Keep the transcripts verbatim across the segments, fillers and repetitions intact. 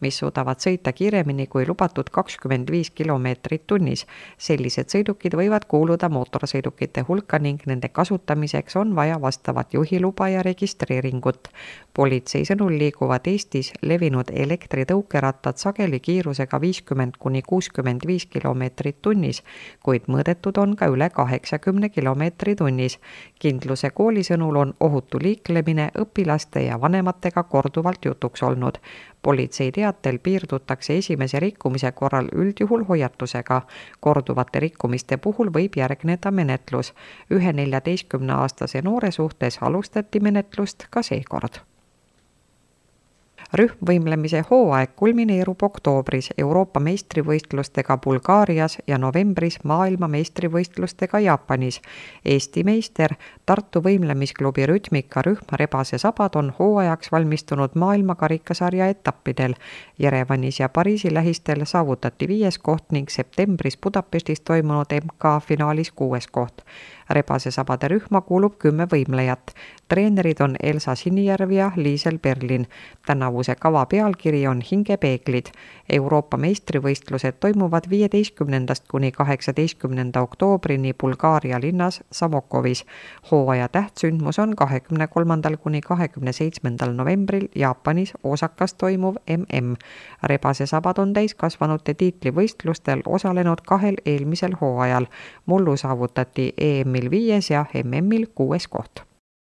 mis suudavad sõita kiiremini kui lubatud kakskümmend viis kilomeetrit tunnis. Sellised sõidukid võivad kuuluda mootorsõidukite hulka ning nende kasutamiseks on vaja vastavat juhiluba ja registreeringut. Politsei sõnul liiguvad Eestis levinud elektritõukerattad sageli kiirusega viiskümmend kuni kuuskümmend viis kilomeetrit tunnis, kuid mõõdetud on ka üle kaheksakümne kilomeetri tunnis. Kindluse kooli sõnul on ohutu liiklemine õpilaste ja vanematega korduvalt jutuks olnud. Politsei teatel piirdutakse esimese rikkumise korral üldjuhul hoiatusega. Korduvate rikkumiste puhul võib järgneda menetlus. Ühe neljateistkümneaastase noore suhtes alustati menetlust ka seekord. Rühmvõimlemise hooaeg kulmineerub oktoobris Euroopa meistrivõistlustega Bulgaarias ja novembris maailma meistrivõistlustega Jaapanis. Eesti meister Tartu võimlemisklubi Rütmika rühm Rebase sabad on hooajaks valmistunud maailma karikasarja etappidel. Jerevanis ja Pariisi lähistel saavutati viies koht ning septembris Budapestis toimunud M K finaalis kuues koht. Rebase sabade rühma kuulub kümme võimlejat. Treenerid on Elsa Sinijärv ja Liisel Berlin. Tänavuse kava pealkiri on Hingepeeglid. Euroopa meistrivõistlused toimuvad viieteistkümnendast kuni kaheksateistkümnenda oktoobrini Bulgaaria linnas Samokovis. Hooaja tähtsündmus on kahekümne kolmandal kuni kahekümne seitsmendal novembril Jaapanis Osakas toimuv M M. Rebase sabad on täiskasvanute tiitlivõistlustel osalenud kahel eelmisel hooajal. Mullu saavutati E M-il viies ja M M-il kuues koht.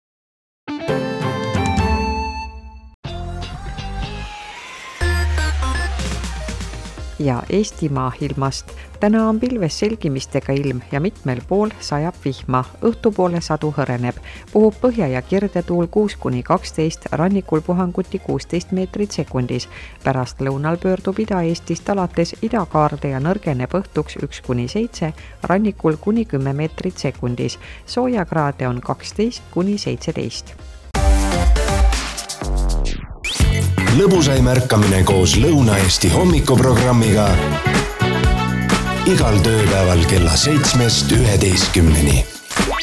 Ja Eestimaa ilmast. Täna on pilves selgimistega ilm ja mitmel pool sajab vihma. Õhtupoole sadu hõreneb. Puhub põhja- ja kirdetuul kuus kuni kaksteist, rannikul puhanguti kuusteist meetrit sekundis. Pärast lõunal pöördub Ida-Eestist alates idakaarde ja nõrgeneb õhtuks üks kuni seitse, rannikul kuni kümme meetrit sekundis. Soojakraade on kaksteist kuni seitseteist. Lõbusaim ärkamine koos Lõuna-Eesti hommikuprogrammiga igal tööpäeval kella seitsmest üheteistkümneni.